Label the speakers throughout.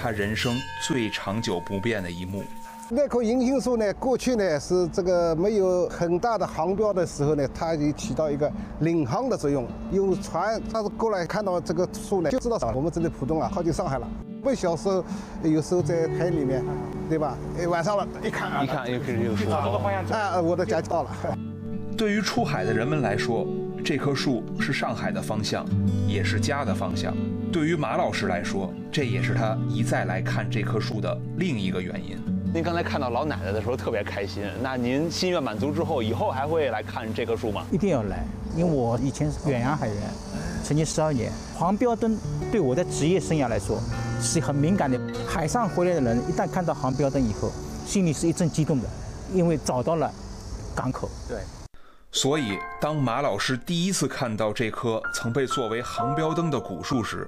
Speaker 1: 他人生最长久不变的一幕。
Speaker 2: 那棵银杏树呢，过去呢是这个没有很大的航标的时候呢，它就起到一个领航的作用。有船，它是过来看到这个树呢，就知道我们这里浦东啊靠近上海了。我小时候有时候在海里面，对吧？晚上了，一看
Speaker 3: 又是这个树，
Speaker 2: 这个方向啊，我的家就到了。
Speaker 1: 对于出海的人们来说，这棵树是上海的方向，也是家的方向。对于马老师来说，这也是他一再来看这棵树的另一个原因。
Speaker 3: 您刚才看到老奶奶的时候特别开心，那您心愿满足之后，以后还会来看这棵树吗？
Speaker 4: 一定要来，因为我以前是远洋海员，曾经12年。黄标灯对我的职业生涯来说是很敏感的。海上回来的人一旦看到黄标灯以后，心里是一阵激动的，因为找到了港口。
Speaker 3: 对。
Speaker 1: 所以，当马老师第一次看到这棵曾被作为航标灯的古树时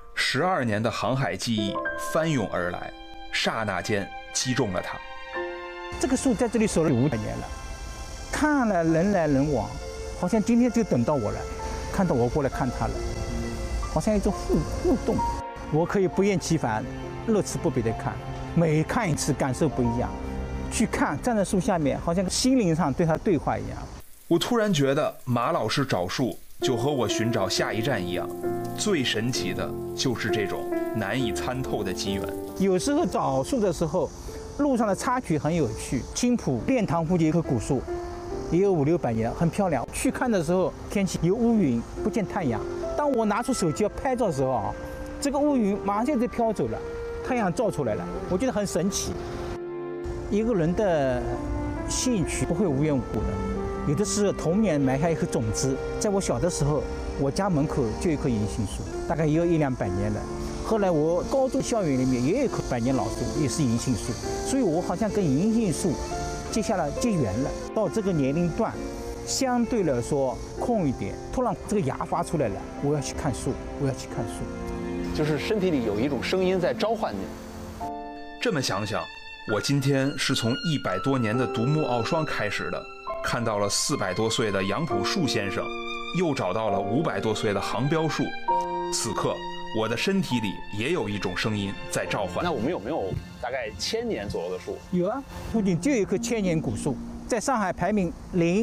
Speaker 1: ，12年的航海记忆翻涌而来，刹那间击中了他。
Speaker 4: 这个树在这里守了500年了，看了人来人往，好像今天就等到我了，看到我过来看他了，好像一种互动。我可以不厌其烦、乐此不疲地看，每看一次感受不一样。去看，站在树下面，好像心灵上对他对话一样。
Speaker 1: 我突然觉得马老师找树就和我寻找下一站一样，最神奇的就是这种难以参透的机缘。
Speaker 4: 有时候找树的时候，路上的插曲很有趣。青浦练塘附近有棵古树，也有500-600年，很漂亮。去看的时候，天气有乌云，不见太阳。当我拿出手机要拍照的时候啊，这个乌云马上就飘走了，太阳照出来了，我觉得很神奇。一个人的兴趣不会无缘无故的。有的是童年埋下一颗种子，在我小的时候，我家门口就有一棵银杏树，大概也有100-200年了。后来我高中校园里面也有一棵100年老树，也是银杏树，所以我好像跟银杏树结缘了。到这个年龄段，相对来说空一点，突然这个芽发出来了，我要去看树，我要去看树，
Speaker 3: 就是身体里有一种声音在召唤你。
Speaker 1: 这么想想，我今天是从100多年的独木傲霜开始的。看到了400多岁的杨浦树先生，又找到了500多岁的航标树。此刻，我的身体里也有一种声音在召唤。
Speaker 3: 那我们有没有大概1000年左右的树？
Speaker 4: 有啊，附近就有一棵1000年古树，在上海排名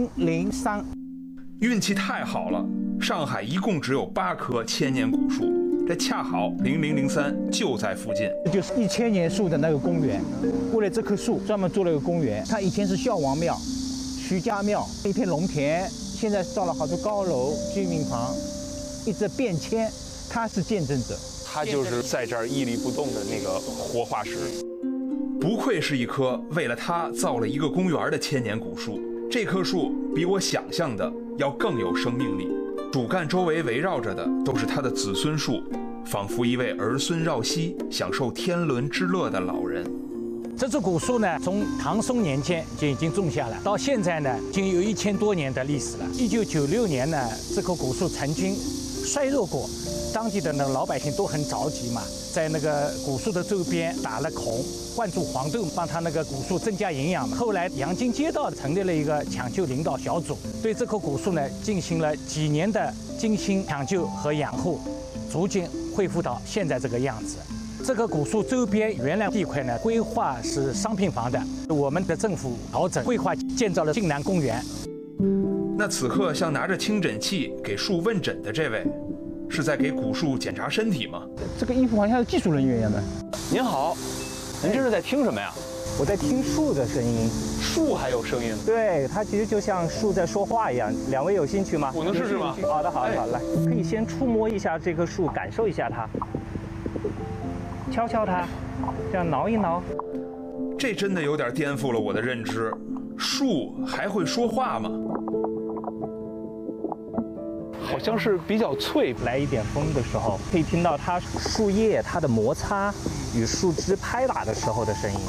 Speaker 4: 003。
Speaker 1: 运气太好了，上海一共只有8棵1000年古树，这恰好0003就在附近。
Speaker 4: 这就是1000年树的那个公园，为了这棵树专门做了一个公园。它以前是孝王庙、徐家庙，一片农田，现在造了好多高楼、居民房，一直变迁，他是见证者。
Speaker 3: 他就是在这儿屹立不动的那个活化石。
Speaker 1: 不愧是一棵为了他造了一个公园的1000年古树。这棵树比我想象的要更有生命力，主干周围围绕着的都是他的子孙树，仿佛一位儿孙绕膝、享受天伦之乐的老人。
Speaker 5: 这棵古树呢，从唐宋年间就已经种下了，到现在呢，已经有1000多年的历史了。1996年呢，这棵古树曾经衰弱过，当地的那个老百姓都很着急嘛，在那个古树的周边打了孔，灌注黄豆，帮它那个古树增加营养嘛。后来阳金街道成立了一个抢救领导小组，对这棵古树呢进行了几年的精心抢救和养护，逐渐恢复到现在这个样子。这棵古树周边原来地块呢，规划是商品房的，我们的政府调整规划，建造了晋南公园。
Speaker 1: 那此刻像拿着听诊器给树问诊的这位，是在给古树检查身体吗？
Speaker 4: 这个衣服好像是技术人员一样的。
Speaker 3: 您好，您这是在听什么呀？
Speaker 6: 我在听树的声音。
Speaker 3: 树还有声音？
Speaker 6: 对，它其实就像树在说话一样。两位有兴趣吗？
Speaker 3: 我能试试吗？
Speaker 6: 好的，好的，好，来，可以先触摸一下这棵树，感受一下它，敲敲它，这样挠一挠。
Speaker 1: 这真的有点颠覆了我的认知，树还会说话吗？
Speaker 6: 好像是比较脆，来一点风的时候，可以听到它树叶它的摩擦与树枝拍打的时候的声音。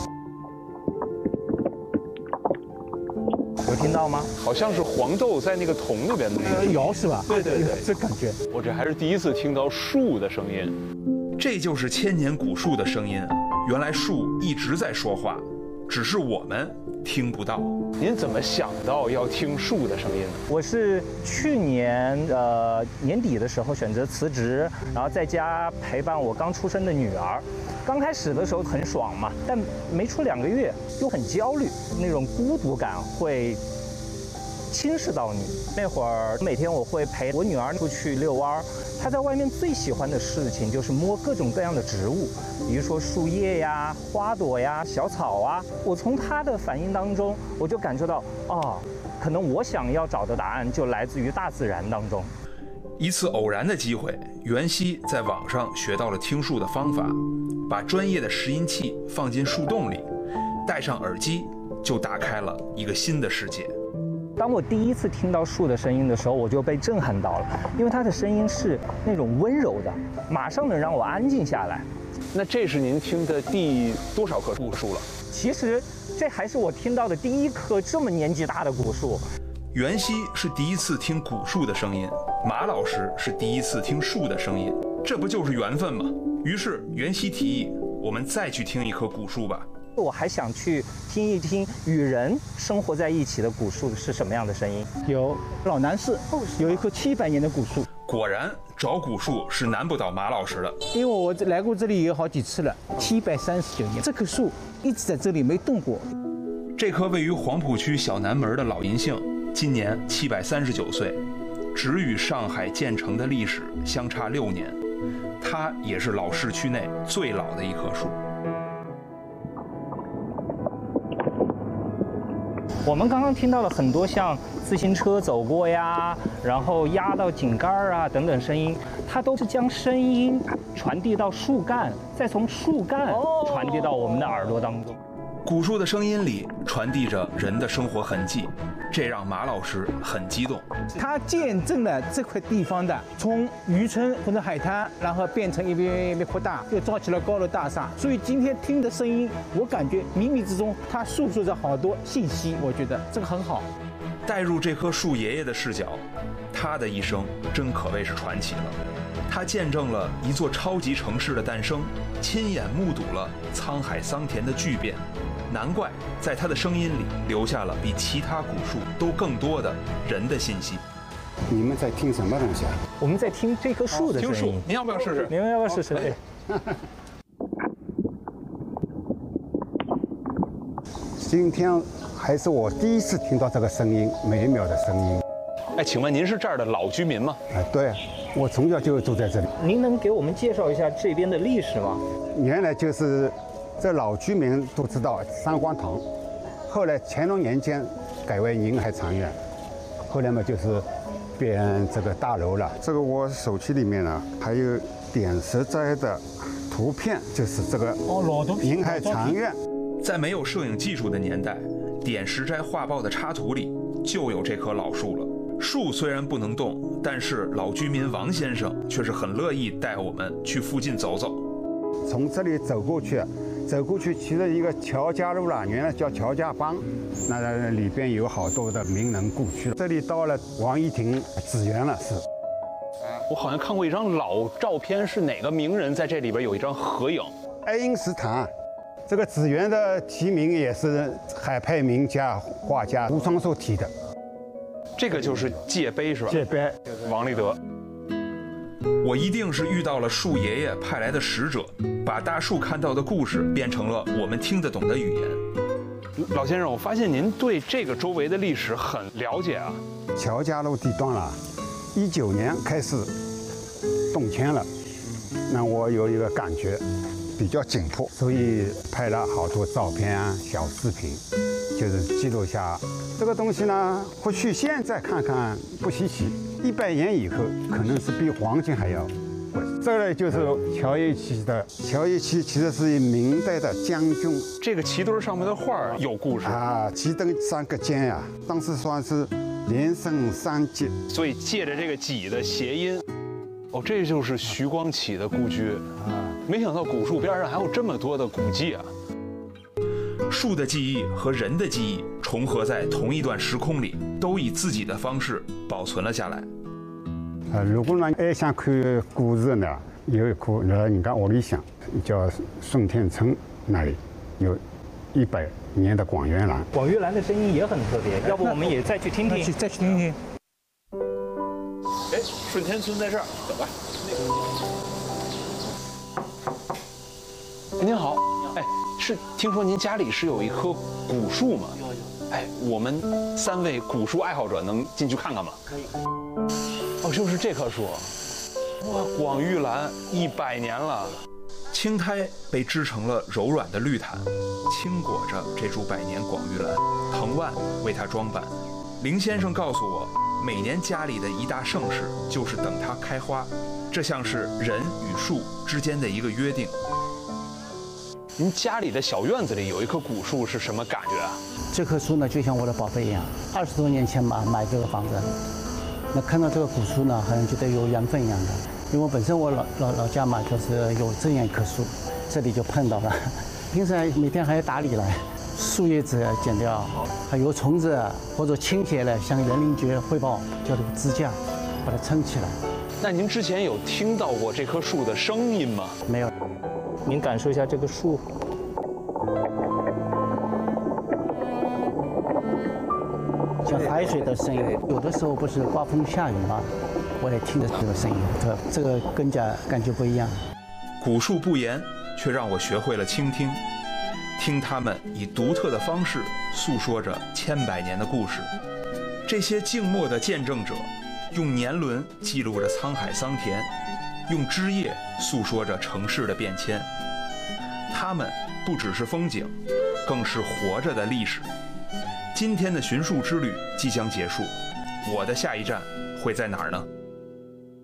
Speaker 6: 有听到吗？
Speaker 3: 好像是黄豆在那个桶里边的那个
Speaker 4: 摇是吧？
Speaker 3: 对对对，
Speaker 4: 这感觉。
Speaker 3: 我这还是第一次听到树的声音。
Speaker 1: 这就是1000年古树的声音。原来树一直在说话， 只是我们听不到。
Speaker 3: 您怎么想到要听树的声音呢？
Speaker 6: 我是去年年底的时候选择辞职，然后在家陪伴我刚出生的女儿。刚开始的时候很爽嘛，但没出2个月又很焦虑，那种孤独感会侵蚀到你。那会儿每天我会陪我女儿出去遛弯儿，她在外面最喜欢的事情就是摸各种各样的植物，比如说树叶呀、花朵呀、小草啊。我从她的反应当中，我就感受到，哦，可能我想要找的答案就来自于大自然当中。
Speaker 1: 一次偶然的机会，袁熙在网上学到了听树的方法，把专业的拾音器放进树洞里，戴上耳机，就打开了一个新的世界。
Speaker 6: 当我第一次听到树的声音的时候，我就被震撼到了，因为它的声音是那种温柔的，马上能让我安静下来。
Speaker 3: 那这是您听的第多少棵古树了？
Speaker 6: 其实这还是我听到的第一棵这么年纪大的古树。
Speaker 1: 袁熙是第一次听古树的声音，马老师是第一次听树的声音，这不就是缘分吗？于是袁熙提议，我们再去听一棵古树吧。
Speaker 6: 我还想去听一听与人生活在一起的古树是什么样的声音。
Speaker 4: 有老南市有一棵700年的古树，
Speaker 1: 果然找古树是难不倒马老师的，
Speaker 4: 因为我来过这里有好几次了，739年，这棵树一直在这里没动过。
Speaker 1: 这棵位于黄浦区小南门的老银杏，今年739岁，只与上海建成的历史相差6年，它也是老市区内最老的一棵树。
Speaker 6: 我们刚刚听到了很多像自行车走过呀，然后压到井盖啊等等声音，它都是将声音传递到树干，再从树干传递到我们的耳朵当中。
Speaker 1: 古树的声音里传递着人的生活痕迹，这让马老师很激动。
Speaker 4: 它见证了这块地方的从渔村或者海滩，然后变成一片扩大，又造起了高楼大厦。所以今天听的声音，我感觉冥冥之中它诉说着好多信息，我觉得这个很好。
Speaker 1: 带入这棵树爷爷的视角，他的一生真可谓是传奇了。他见证了一座超级城市的诞生，亲眼目睹了沧海桑田的巨变。难怪在他的声音里留下了比其他古树都更多的人的信息。
Speaker 2: 你们在听什么东西啊？
Speaker 6: 我们在听这棵树的声音。
Speaker 3: 您要不要试试？
Speaker 6: 你们要不要试试？对。
Speaker 2: 今天还是我第一次听到这个声音，美妙的声音。
Speaker 3: 哎，请问您是这儿的老居民吗？
Speaker 2: 对，我从小就住在这里。
Speaker 6: 您能给我们介绍一下这边的历史吗？
Speaker 2: 原来就是这老居民都知道三光堂，后来乾隆年间改为宁海长院，后来嘛就是变这个大楼了。这个我手机里面呢还有点石斋的图片，就是这个宁海长院。
Speaker 1: 在没有摄影技术的年代，点石斋画报的插图里就有这棵老树了。树虽然不能动，但是老居民王先生却是很乐意带我们去附近走走。
Speaker 2: 从这里走过去其实一个乔家路了，原来叫乔家浜，那里边有好多的名人故居。这里到了王一亭紫园了，是。
Speaker 3: 我好像看过一张老照片，是哪个名人在这里边有一张合影？
Speaker 2: 爱因斯坦。这个紫园的题名也是海派名家画家吴双寿题的。
Speaker 3: 这个就是界碑是吧？
Speaker 2: 界碑，
Speaker 3: 王立德。
Speaker 1: 我一定是遇到了树爷爷派来的使者，把大树看到的故事变成了我们听得懂的语言。
Speaker 3: 老先生，我发现您对这个周围的历史很了解啊。
Speaker 2: 乔家路地段了，19年开始动迁了，那我有一个感觉比较紧迫，所以拍了好多照片啊、小视频，就是记录下这个东西呢。或许现在看看不稀奇，100年以后可能是比黄金还要贵。这个就是乔一期的，乔一期其实是明代的将军。
Speaker 3: 这个旗墩上面的画有故事
Speaker 2: 啊，旗墩3个尖呀，当时算是连升3级，
Speaker 3: 所以借着这个几的谐音。哦，这就是徐光启的故居啊！没想到古树边上还有这么多的古迹啊！
Speaker 1: 树的记忆和人的记忆重合在同一段时空里，都以自己的方式保存了下来。
Speaker 2: 如果呢还想看故事呢，有一棵人家屋里向叫顺天村那里有
Speaker 7: 100年的广元兰。
Speaker 6: 广玉兰的声音也很特别，要不我们也再去听听？
Speaker 4: 再去听听。
Speaker 3: 哎，顺天村在这儿，走吧。您好，哎，是听说您家里是有一棵古树吗？有。哎，我们3位古树爱好者能进去看看吗？可以。哦，就是这棵树。哇，广玉兰100年了。
Speaker 1: 青苔被织成了柔软的绿毯，轻裹着这株百年广玉兰，藤蔓为它装扮。林先生告诉我，每年家里的一大盛事就是等它开花，这像是人与树之间的一个约定。
Speaker 3: 您家里的小院子里有一棵古树是什么感觉啊？
Speaker 8: 这棵树呢，就像我的宝贝一样。20多年前嘛，买这个房子，那看到这个古树呢，好像觉得有缘分一样的。因为我本身我老家嘛，就是有这样一棵树，这里就碰到了。平时每天还要打理了，树叶子剪掉，还有虫子或者倾斜了，向园林局汇报，叫这个支架，把它撑起来。
Speaker 3: 那您之前有听到过这棵树的声音吗？
Speaker 8: 没有。
Speaker 6: 您感受一下这个树，
Speaker 8: 像海水的声音。有的时候不是刮风下雨嘛，我也听着这个声音，这个更加感觉不一样。
Speaker 1: 古树不言，却让我学会了倾听，听他们以独特的方式诉说着千百年的故事。这些静默的见证者，用年轮记录着沧海桑田，用枝叶诉说着城市的变迁。他们不只是风景，更是活着的历史。今天的寻树之旅即将结束，我的下一站会在哪儿呢？